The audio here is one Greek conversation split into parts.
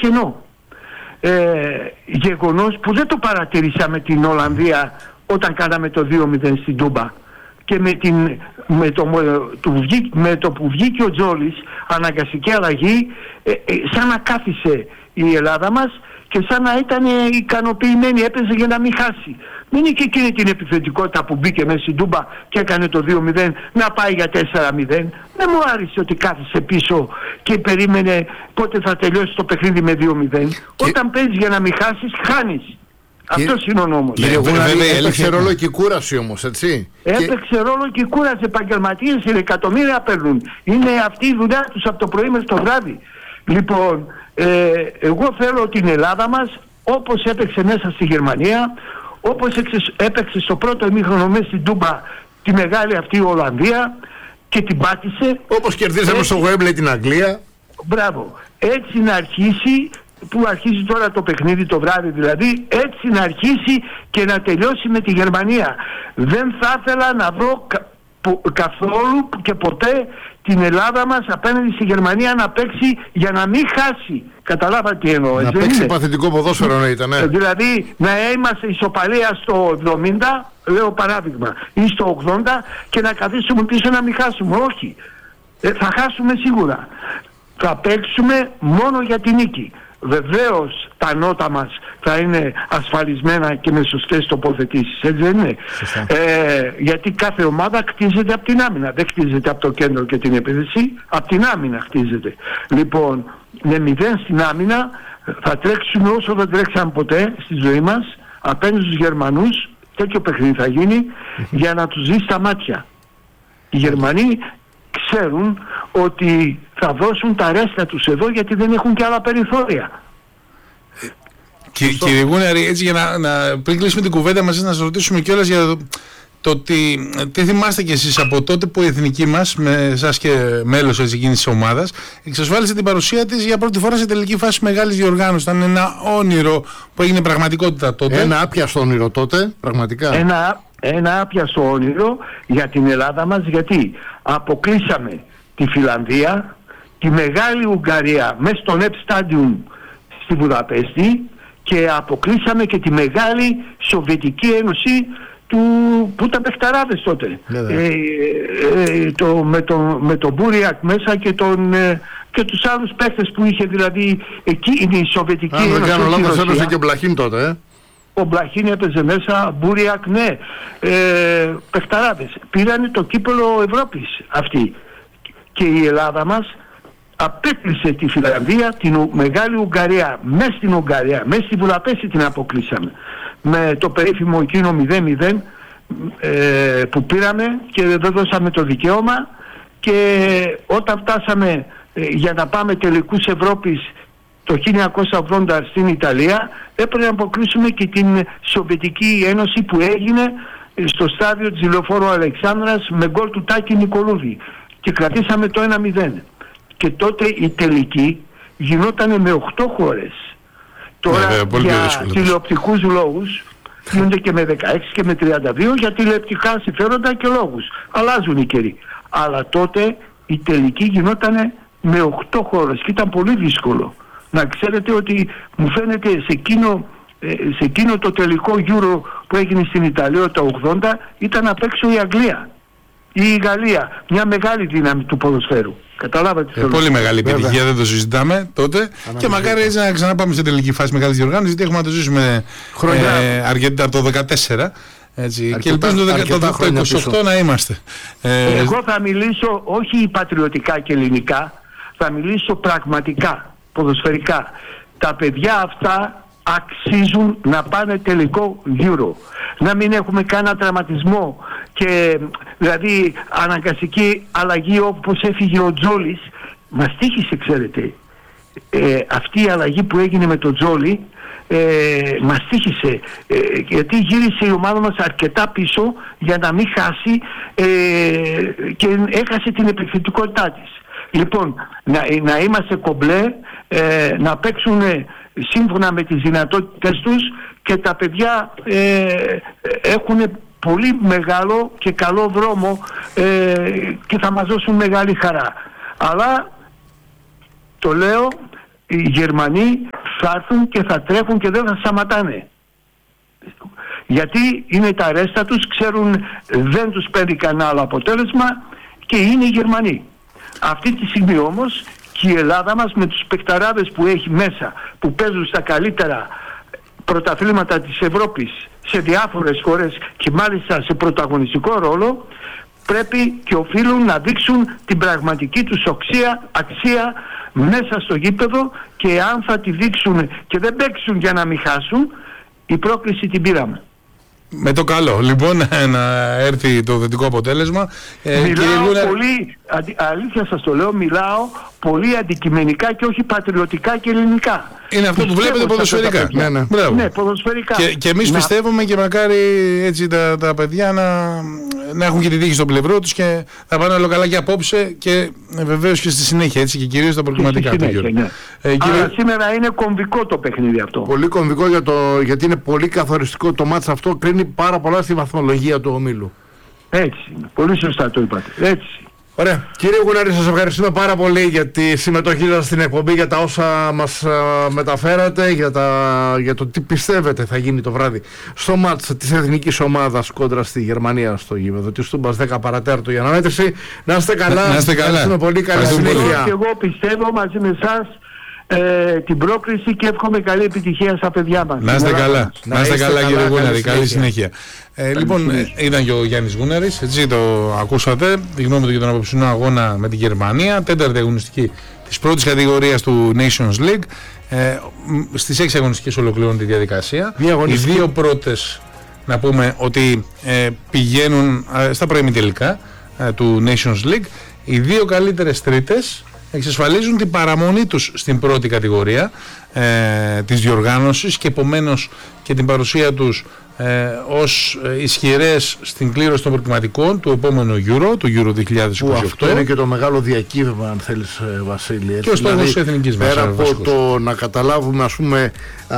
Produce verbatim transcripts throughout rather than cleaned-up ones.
κενό. Ε, γεγονός που δεν το παρατηρήσαμε την Ολλανδία όταν κάναμε το δύο μηδέν στην Τούμπα, και με, την, με, το, του, με το που βγήκε ο Τζόλης, αναγκαστική αλλαγή, ε, ε, σαν να κάθισε η Ελλάδα μας και σαν να ήταν ικανοποιημένη, έπαιζε για να μην χάσει. Δεν είναι και εκείνη την επιθετικότητα που μπήκε μέσα στην Τούμπα και έκανε το δύο μηδέν να πάει για τέσσερα μηδέν. Δεν μου άρεσε ότι κάθισε πίσω και περίμενε πότε θα τελειώσει το παιχνίδι με δύο μηδέν. Και... όταν παίζεις για να μην χάσεις, χάνεις. Και... αυτός είναι ο νόμος. Ναι, βέβαια, έπαιξε ρόλο και η κούραση όμως, έτσι. Έπαιξε και... ρόλο και η κούραση. Επαγγελματίες, εκατομμύρια παίρνουν. Είναι αυτή η δουλειά τους από το πρωί μέχρι το βράδυ. Λοιπόν, ε, εγώ θέλω την Ελλάδα μας, όπως έπαιξε μέσα στη Γερμανία, όπως έπαιξε στο πρώτο ημίχρονο μέσα στην Τούμπα τη μεγάλη αυτή Ολλανδία και την πάτησε. Όπως κερδίσαμε έτσι, στο Γουέμπλεϊ την Αγγλία. Μπράβο. Έτσι να αρχίσει, που αρχίζει τώρα το παιχνίδι το βράδυ δηλαδή, έτσι να αρχίσει και να τελειώσει με τη Γερμανία. Δεν θα ήθελα να δω κα, που, καθόλου και ποτέ την Ελλάδα μας απέναντι στη Γερμανία να παίξει για να μην χάσει. Καταλάβατε τι εννοώ. Να παίξει είναι. Παθητικό ποδόσφαιρο να ήταν. Ε. Δηλαδή να είμαστε ισοπαλία στο εβδομήντα, λέω παράδειγμα, ή στο ογδόντα και να καθίσουμε πίσω να μην χάσουμε. Όχι. Ε, θα χάσουμε σίγουρα. Θα παίξουμε μόνο για την νίκη. Βεβαίως τα νότα μας θα είναι ασφαλισμένα και με σωστές τοποθετήσεις, έτσι δεν είναι? Ε, γιατί κάθε ομάδα χτίζεται από την άμυνα, δεν χτίζεται από το κέντρο και την επίθεση, από την άμυνα χτίζεται. Λοιπόν, με μηδέν στην άμυνα θα τρέξουμε όσο δεν τρέξαμε ποτέ στη ζωή μας απέναντι στους Γερμανούς. Τέτοιο παιχνίδι θα γίνει για να τους δει στα μάτια. Οι Γερμανοί ξέρουν ότι θα δώσουν τα ρέστα τους εδώ γιατί δεν έχουν και άλλα περιθώρια. Κυ, κύριε Γούναρη, έτσι για να, να πριν κλείσουμε την κουβέντα μας, να σας ρωτήσουμε κιόλας για το, το ότι τι θυμάστε κι εσείς από τότε που η εθνική μας, με εσάς και μέλος εκείνης της ομάδας, εξασφάλισε την παρουσία της για πρώτη φορά σε τελική φάση μεγάλης διοργάνωσης. Ήταν ένα όνειρο που έγινε πραγματικότητα τότε. Ένα άπιαστο όνειρο τότε, πραγματικά. Ένα, ένα άπιαστο όνειρο για την Ελλάδα μας, γιατί αποκλείσαμε τη Φιλανδία, τη μεγάλη Ουγγαρία μέσα στο Νεπ Στάντιουμ στη Βουδαπέστη και αποκλείσαμε και τη μεγάλη Σοβιετική Ένωση του, που ήταν παιχταράδες τότε. Ε, ε, το, με, το, με τον Μπούριακ μέσα και, τον, ε, και τους άλλους παίχτες που είχε, δηλαδή εκείνη η Σοβιετική Ένωση. Αν δεν κάνω λάθος, έπαιζε και ο Μπλαχίν τότε, ε. Ο Μπλαχίν έπαιζε μέσα, Μπούριακ, ναι, ε, παιχταράδες. Πήρανε το κύπελλο Ευρώπης αυτοί. Και η Ελλάδα μας απέκλεισε τη Φιλανδία, την μεγάλη Ουγγαρία, μέσα στην Ουγγαρία, μέσα στη Βουδαπέστη την αποκλείσαμε. Με το περίφημο εκείνο μηδέν μηδέν ε, που πήραμε και δεν δώσαμε το δικαίωμα, και όταν φτάσαμε ε, για να πάμε τελικούς Ευρώπης το χίλια εννιακόσια ογδόντα στην Ιταλία, έπρεπε να αποκλείσουμε και την Σοβιετική Ένωση που έγινε στο στάδιο της Λεωφόρου Αλεξάνδρας με γκολ του Τάκη Νικολούδη και κρατήσαμε το ένα μηδέν. Και τότε η τελική γινόταν με οκτώ χώρες. Τώρα yeah, για τηλεοπτικούς λόγους γίνονται και με δεκαέξι και με τριάντα δύο για τηλεοπτικά συμφέροντα και λόγους. Αλλάζουν οι καιροί. Αλλά τότε η τελική γινόταν με οκτώ χώρες και ήταν πολύ δύσκολο. Να ξέρετε ότι μου φαίνεται σε εκείνο, σε εκείνο το τελικό Euro που έγινε στην Ιταλία το ογδόντα ήταν απ' έξω η Αγγλία ή η Γαλλία, μια μεγάλη δύναμη του ποδοσφαίρου. Καταλάβατε. Ε, πολύ μεγάλη επιτυχία, δεν το συζητάμε τότε. Ανάμεσα. Και μακάρι έτσι να ξαναπάμε στην τελική φάση μεγάλης διοργάνωσης, γιατί έχουμε να το ζήσουμε ε, αρκετά το δεκατέσσερα. Έτσι, αρκετά, και ελπίζω το, το είκοσι οκτώ να είμαστε. Ε, Εγώ θα μιλήσω όχι πατριωτικά και ελληνικά, θα μιλήσω πραγματικά, ποδοσφαιρικά. Τα παιδιά αυτά αξίζουν να πάνε τελικό Euro. Να μην έχουμε κανένα τραυματισμό και δηλαδή αναγκαστική αλλαγή όπως έφυγε ο Τζόλης. Μας τύχησε, ξέρετε, ε, αυτή η αλλαγή που έγινε με τον Τζόλη, ε, μας τύχησε ε, γιατί γύρισε η ομάδα μας αρκετά πίσω για να μην χάσει ε, και έχασε την επιθετικότητά της. Λοιπόν, να, να είμαστε κομπλέ, ε, να παίξουν σύμφωνα με τις δυνατότητες τους, και τα παιδιά ε, έχουν πολύ μεγάλο και καλό δρόμο ε, και θα μας δώσουν μεγάλη χαρά. Αλλά το λέω, οι Γερμανοί θα έρθουν και θα τρέχουν και δεν θα σταματάνε. Γιατί είναι τα ρέστα τους, ξέρουν δεν τους παίρνει κανένα άλλο αποτέλεσμα και είναι οι Γερμανοί. Αυτή τη στιγμή όμως και η Ελλάδα μας με τους παικταράδες που έχει μέσα, που παίζουν στα καλύτερα πρωταθλήματα της Ευρώπης σε διάφορες χώρες και μάλιστα σε πρωταγωνιστικό ρόλο, πρέπει και οφείλουν να δείξουν την πραγματική τους αξία, αξία μέσα στο γήπεδο, και αν θα τη δείξουν και δεν παίξουν για να μην χάσουν, η πρόκληση την πήραμε. Με το καλό. Λοιπόν, να έρθει το θετικό αποτέλεσμα. Ε, μιλάω κύριε... πολύ, αντι, αλήθεια σας το λέω, μιλάω πολύ αντικειμενικά και όχι πατριωτικά και ελληνικά. Είναι αυτό που βλέπετε ποδοσφαιρικά. Ναι, ναι. ναι, ποδοσφαιρικά. Και, και εμείς να... πιστεύουμε και μακάρι έτσι τα, τα παιδιά να, να έχουν και τη τύχη στο πλευρό τους και να πάνε όλο καλά και απόψε και βεβαίως και στη συνέχεια, έτσι, και κυρίως τα προκριματικά. Συνέχεια, ναι. ε, κύριε... Αλλά σήμερα είναι κομβικό το παιχνίδι αυτό. Πολύ κομβικό για το, γιατί είναι πολύ καθοριστικό το μάτς αυτό, κρίνει πάρα πολλά στη βαθμολογία του ομίλου. Έτσι, πολύ σωστά το είπατε. Έτσι. Ωραία. Κύριε Γουναρή, σας ευχαριστούμε πάρα πολύ για τη συμμετοχή σας στην εκπομπή, για τα όσα μας α, μεταφέρατε, για, τα, για το τι πιστεύετε θα γίνει το βράδυ στο μάτς της εθνικής ομάδας κόντρα στη Γερμανία στο γήπεδο της Τούμπας δέκα παρατέταρτο η αναμέτρηση. Να είστε καλά. Να είστε καλά. Ευχαριστούμε πολύ. Καλή συνέχεια. Και εγώ πιστεύω μαζί με εσάς ε, την πρόκριση και εύχομαι καλή επιτυχία στα παιδιά μας. Να είστε καλά. Να είστε καλά, καλά κύριε Γούναρη. Καλή συνέχεια. Ε, λοιπόν, ε, ήταν και ο Γιάννης Γούναρης, έτσι το ακούσατε, τη γνώμη του για τον απόψινό αγώνα με την Γερμανία, τέταρτη αγωνιστική της πρώτης κατηγορίας του Nations League. Ε, στις έξι αγωνιστικές ολοκληρώνει τη διαδικασία. Οι δύο πρώτες, να πούμε ότι ε, πηγαίνουν ε, στα προημιτελικά ε, του Nations League. Οι δύο καλύτερες τρίτες εξασφαλίζουν την παραμονή τους στην πρώτη κατηγορία ε, της διοργάνωσης και επομένως και την παρουσία τους ε, ως ε, ισχυρές στην κλήρωση των προκριματικών του επόμενου Euro, του Euro δύο χιλιάδες είκοσι οκτώ. Που αυτό είναι και το μεγάλο διακύβευμα, αν θέλεις, Βασίλη. Και ο στόχος της εθνικής μας. Πέρα από το να καταλάβουμε, ας πούμε, α,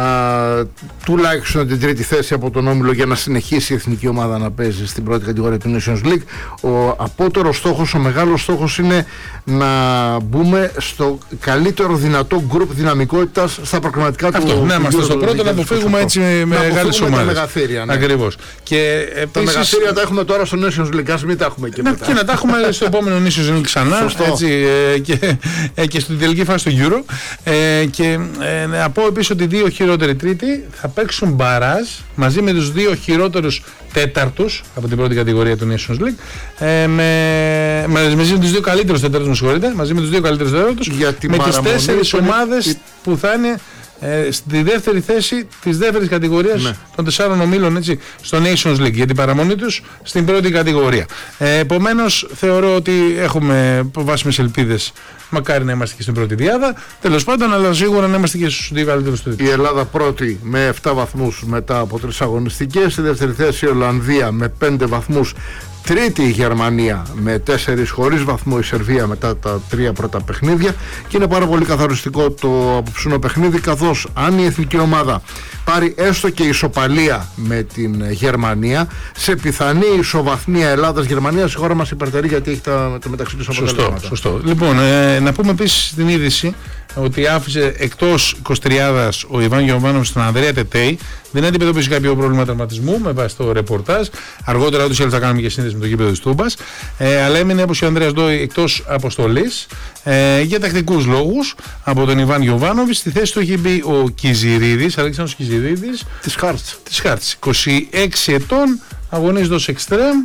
τουλάχιστον την τρίτη θέση από τον όμιλο για να συνεχίσει η εθνική ομάδα να παίζει στην πρώτη κατηγορία του Nations League, ο απότερος στόχος, ο μεγάλος στόχος είναι να μπούμε στο καλύτερο δυνατό γκρουπ δυναμικότητας στα προκριματικά του. Αυτό, να είμαστε στο πρώτο, να αποφύγουμε έτσι με μεγάλες ομάδες. Ναι. Ακριβώς. Και επίσης, τα μεγαθύρια τα έχουμε τώρα στο Nations League, ας μην τα έχουμε και να, μετά. Και να τα έχουμε στο επόμενο Nations League ξανά, έτσι, ε, και, ε, και στην τελική φάση του Euro. Ε, και ε, να πω επίσης ότι οι δύο χειρότεροι τρίτοι θα παίξουν μπαράζ μαζί με τους δύο χειρότερους τέταρτους από την πρώτη κατηγορία του Nations League, ε, με, με, μαζί με τους δύο καλύτερους τέταρτους, με συγχωρείτε, μαζί με τους δύο καλύτερους τέταρτους, με τις τέσσερις ομάδες η... που θα είναι Ε, στη δεύτερη θέση της δεύτερης κατηγορίας, ναι, των τεσσάρων ομίλων, έτσι, στο Nations League, για την παραμονή τους στην πρώτη κατηγορία. Ε, επομένως θεωρώ ότι έχουμε βάσιμες ελπίδες, μακάρι να είμαστε και στην πρώτη διάδα, τέλος πάντων, αλλά σίγουρα να είμαστε και στους δύο καλύτερους τρίτους. Η Ελλάδα πρώτη με επτά βαθμούς μετά από τρεις αγωνιστικές, στη δεύτερη θέση η Ολλανδία με πέντε βαθμούς, τρίτη η Γερμανία με τέσσερις χωρίς βαθμό, η Σερβία μετά τα τρία πρώτα παιχνίδια, και είναι πάρα πολύ καθοριστικό το απόψινό παιχνίδι, καθώς αν η εθνική ομάδα πάρει έστω και ισοπαλία με την Γερμανία, σε πιθανή ισοβαθμία Ελλάδας-Γερμανίας η χώρα μας υπερτερεί, γιατί έχει τα, τα μεταξύ τους αποτελέσματα. Σωστό, σωστό. Λοιπόν, ε, να πούμε επίσης την είδηση ότι άφησε εκτός εικοσιτριάδας ο Ιβάν Γιοβάνοβιτς τον Ανδρέα Τετέι. Δεν αντιμετωπίζει κάποιο πρόβλημα τραυματισμού με βάση το ρεπορτάζ. Αργότερα ούτως ή άλλως θα κάνουμε και σύνδεση με το γήπεδο της Τούμπας. Ε, αλλά έμεινε όπως ο Ανδρέας Ντόι εκτός αποστολής ε, για τακτικούς λόγους από τον Ιβάν Γιοβάνοβιτς. Στη θέση του έχει μπει ο Κιζιρίδης, Αλέξανδρος Κιζιρίδης. Της Χάρτς. Της Χάρτς. είκοσι έξι ετών. Αγωνίζεται ως εξτρέμ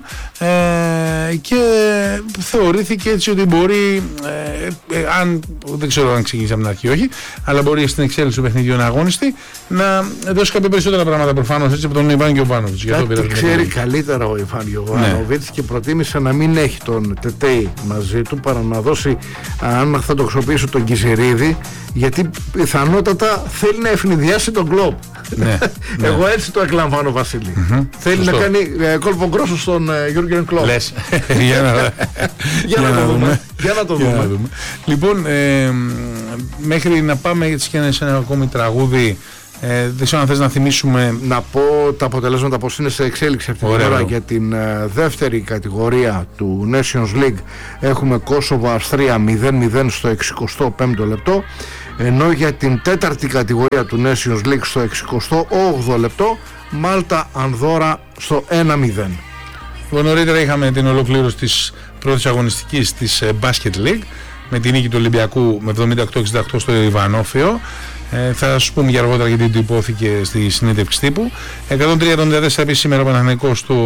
ε, και θεωρήθηκε έτσι ότι μπορεί, ε, ε, αν, δεν ξέρω αν ξεκίνησε από την αρχή όχι, αλλά μπορεί στην εξέλιξη του παιχνιδιού να αγωνιστεί, να δώσει κάποια περισσότερα πράγματα προφανώς, έτσι, από τον Ιβάν Γιοβάνοβιτς. Κάτι ξέρει καλύτερα ο Ιβάν Γιοβάνοβιτς, ναι, και προτίμησε να μην έχει τον Τετέι μαζί του παρά να δώσει, αν θα το χρησιμοποιήσω, τον Κιζιρίδη, γιατί πιθανότατα θέλει να ευνηδιάσει τον κλόπ. Ναι, ναι. Εγώ έτσι το εκλαμβάνω, Βασίλη. Mm-hmm. Θέλει Σωστό. να κάνει ε, κόλπο γκρόσο στον Γιούργεν Κλόπ. Λες. για, να, για, να το δούμε. για να το δούμε. να δούμε. Λοιπόν, ε, μέχρι να πάμε έτσι και σε ένα ακόμη τραγούδι Ε, δεν ξέρω αν θες να θυμίσουμε. Να πω τα αποτελέσματα πως είναι σε εξέλιξη αυτή την ώρα για την ε, δεύτερη κατηγορία του Nations League. Έχουμε Κόσοβο Αυστρία μηδέν μηδέν στο εξηκοστό πέμπτο λεπτό, ενώ για την τέταρτη κατηγορία του Nations League στο εξηκοστό όγδοο λεπτό Μάλτα Ανδώρα στο ένα μηδέν. Λοιπόν, νωρίτερα είχαμε την ολοκλήρωση της πρώτης αγωνιστικής της ε, Basket League με την νίκη του Ολυμπιακού με εβδομήντα οκτώ εξήντα οκτώ στο Ιβανόφιο. Ε, θα σου πούμε για αργότερα γιατί υπόθηκε στη συνέντευξη τύπου. εκατόν τρία εβδομήντα τέσσερα επίσης σήμερα ο Παναθηναϊκός του,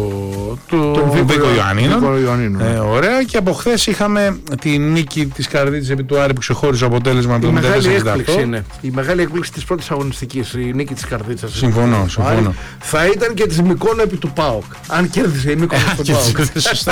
του Βίκο Ιωαννίνων. Ε, ωραία. Και από χθες είχαμε τη νίκη της Καρδίτσης επί του Άρη που ξεχώρισε αποτέλεσμα με εβδομήντα τέσσερα εξήντα οκτώ. Είναι η μεγάλη έκπληξη της πρώτης αγωνιστικής, η νίκη της Καρδίτσας. Συμφωνώ, συμφωνώ. Θα ήταν και της Μυκόνο επί του ΠΑΟΚ. Αν κέρδισε η Μύκονος του ΠΑΟΚ.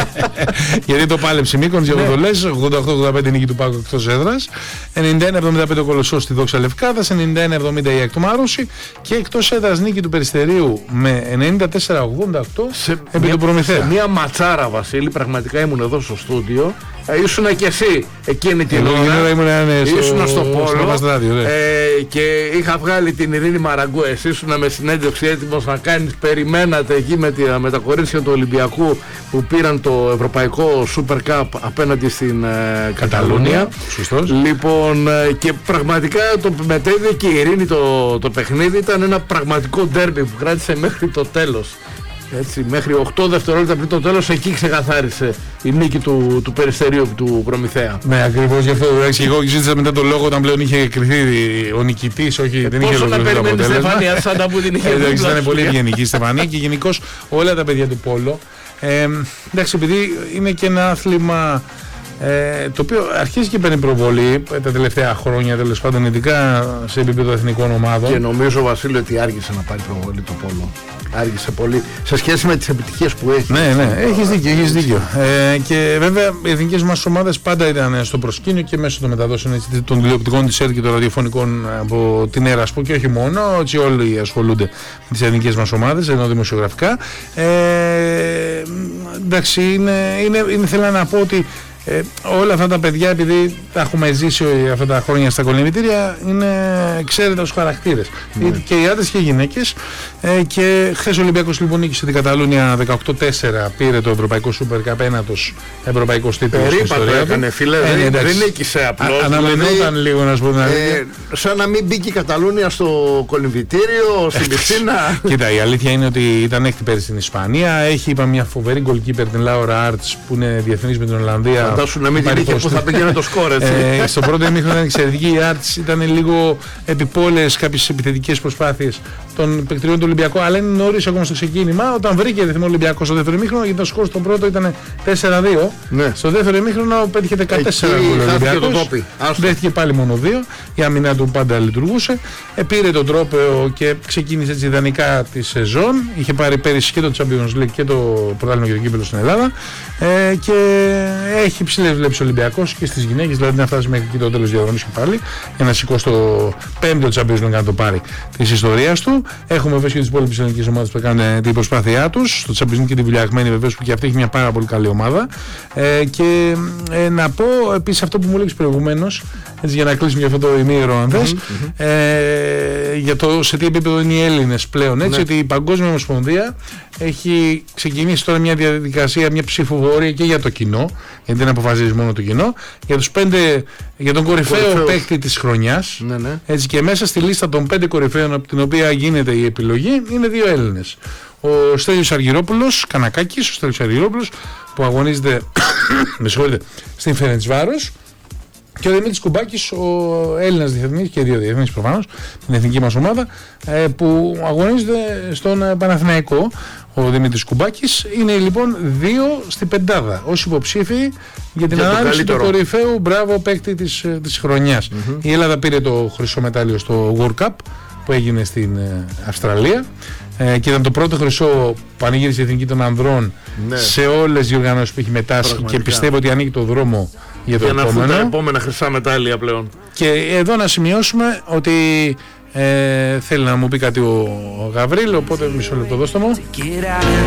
Γιατί το πάλεψε η Μύκονος, για το λες, ογδόντα οκτώ ογδόντα πέντε νίκη του ΠΑΟΚ εκτός έδρας, ενενήντα ένα εβδομήντα πέντε ο Κολοσσός στη Δόξα Λευκάδας, ενενήντα ένα εβδομήντα η Εκτομάρωση και εκτός έδρας νίκη του Περιστερίου με ενενήντα τέσσερα ογδόντα οκτώ επί του Προμηθέα. Σε μια ματσάρα, Βασίλη, πραγματικά ήμουν εδώ στο στούντιο. Ε, ήσουνα και εσύ εκείνη την ώρα. Ήσουνα στο Πόλο ε, και είχα βγάλει την Ειρήνη Μαραγκού. Εσύ ήσουνα με συνέντευξη έτοιμος να κάνεις. Περιμένατε εκεί με, τη, με τα κορίτσια του Ολυμπιακού που πήραν το Ευρωπαϊκό Super Cup απέναντι στην ε, Καταλούνια. Σωστός. Λοιπόν, ε, και πραγματικά το μετέδιδε και η Ειρήνη το, το παιχνίδι. Ήταν ένα πραγματικό ντέρμπι που κράτησε μέχρι το τέλος. Έτσι, μέχρι οκτώ δευτερόλεπτα πριν το τέλος, εκεί ξεκαθάρισε η νίκη του, του Περιστερίου του Προμηθέα. Ναι, ακριβώς γι' αυτό. Εντάξει, εγώ ζήτησα μετά τον λόγο όταν πλέον είχε κρυθεί ο νικητής, όχι, ε, δεν είχε ολοκληρωθεί το αποτέλεσμα. Στεφανία, σαν τα που την είχε εντάξει, ήταν πολύ ευγενική η Στεφανία και γενικώς όλα τα παιδιά του Πόλο. Ε, εντάξει, επειδή είναι και ένα άθλημα ε, το οποίο αρχίζει και παίρνει προβολή τα τελευταία χρόνια, τέλος πάντων, ειδικά σε επίπεδο εθνικών ομάδων. Και νομίζω, Βασίλη, ότι άργησε να πάρει προβολή το Πόλο. Άργησε πολύ σε σχέση με τις επιτυχίες που έχει. Ναι, ναι, έχεις δίκιο, έχεις δίκιο. Ε, και βέβαια οι εθνικές μας ομάδες πάντα ήταν στο προσκήνιο και μέσω των μεταδόσεων έτσι, των τηλεοπτικών της ΕΡΤ και των ραδιοφωνικών από την ΕΡΑΣΠΟ και όχι μόνο, έτσι όλοι ασχολούνται με τις εθνικές μας ομάδες, ενώ δημοσιογραφικά. Ε, εντάξει, είναι, είναι, είναι, θέλω να πω ότι Ε, όλα αυτά τα παιδιά, επειδή τα έχουμε ζήσει αυτά τα χρόνια στα κολυμβητήρια, είναι ξέρετε τους χαρακτήρες. Ναι. Και οι άντρες και οι γυναίκες. Ε, και χθες ο Ολυμπιακός λοιπόν νίκησε την Καταλούνια δεκαοκτώ τέσσερα, πήρε το Ευρωπαϊκό Super Cup, ένατος ευρωπαϊκός τίτλος στην ιστορία έκανε, φίλε, ε, δεν, δεν νίκησε απλώς. Αναμενόταν λίγο να σου πω. Ε, σαν να μην μπήκε η Καταλούνια στο κολυμβητήριο, στην πισίνα. Κοίτα, η αλήθεια είναι ότι ήταν έκτη πέρυσι στην Ισπανία. Έχει, είπα, μια φοβερή goalkeeper, την Laura Arts, που είναι διεθνής με την Ολλανδία. Φαντάσου να μην την είχε που θα πήγαινε το σκορ, έτσι. Ε, στο πρώτο ημίχρονο ήταν εξαιρετική. Η Arts ήταν λίγο επιπόλαιες κάποιες επιθετικές προσπάθειες των παικτριών του Ολυμπιακού, αλλά είναι νωρίς ακόμα στο ξεκίνημα. Όταν βρήκε ρυθμό Ολυμπιακό στο δεύτερο ημίχρονο, γιατί το σκορ στο πρώτο ήταν τέσσερα δύο. Ναι. Στο δεύτερο ημίχρονο πέτυχε δεκατέσσερα γκολ ο Ολυμπιακός. Δέχτηκε πάλι μόνο δύο. Η άμυνα του πάντα λειτουργούσε. Ε, πήρε τον τρόπαιο και ξεκίνησε έτσι ιδανικά τη σεζόν. Είχε πάρει πέρυσι και το Champions League και το πρωτάθλημα και το κύπελλο στην Ελλάδα. Ε, και έχει ψηλές βλέψεις ο Ολυμπιακός και στις γυναίκες, δηλαδή να φτάσει μέχρι το τέλος της διαδρομής και πάλι για να σηκώσει το πέμπτο Champions League να το πάρει της ιστορίας του. Έχουμε βέβαια και τις υπόλοιπες ελληνικές ομάδες που έκαναν την προσπάθειά τους, στο Champions League και τη βουλιαγμένη βεβαίως που και αυτή έχει μια πάρα πολύ καλή ομάδα. Ε, και ε, να πω επίσης αυτό που μου έλεγες προηγουμένως, έτσι, για να κλείσουμε για αυτό το ημίωρο αν θες, mm-hmm. ε, για το σε τι επίπεδο είναι οι Έλληνες πλέον, έτσι, ότι η Παγκόσμια Ομοσπονδία έχει ξεκινήσει τώρα μια διαδικασία, μια ψηφοφορία και για το κοινό, γιατί δεν αποφασίζει μόνο το κοινό, για, τους πέντε, για τον κορυφαίο παίκτη της χρονιάς. Ναι, ναι. Έτσι, και μέσα στη λίστα των πέντε κορυφαίων από την οποία γίνεται η επιλογή είναι δύο Έλληνες. Ο Στέλιος Αργυρόπουλος, Κανακάκης, ο Στέλιος Αργυρόπουλος που αγωνίζεται με συγχωρείτε, στην Φερεντσβάρος, και ο Δημήτρης Κουμπάκης, ο Έλληνας διεθνής και δύο διεθνείς προφανώς, την εθνική μας ομάδα, που αγωνίζεται στον Παναθηναϊκό. Ο Δημήτρης Κουμπάκης είναι λοιπόν δύο στην πεντάδα ως υποψήφοι για την ανάλυση του κορυφαίου μπράβο παίκτη της, της χρονιάς. Mm-hmm. Η Ελλάδα πήρε το χρυσό μετάλλιο στο World Cup που έγινε στην Αυστραλία ε, και ήταν το πρώτο χρυσό πανηγύριση εθνική των ανδρών, ναι, σε όλες τις διοργανώσεις που έχει μετάσχει, και πιστεύω ότι ανοίγει το δρόμο για το για επόμενο. Να τα επόμενα χρυσά μετάλλια πλέον. Και εδώ να σημειώσουμε ότι ε, θέλει να μου πει κάτι ο, ο Γαβρίλ, οπότε μισό λεπτό δώστε μου.